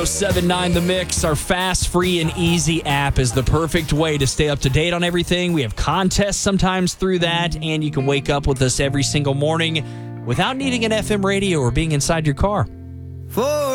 1079 The Mix, our fast, free, and easy app is the perfect way to stay up to date on everything. We have contests sometimes through that, and you can wake up with us every single morning without needing an FM radio or being inside your car.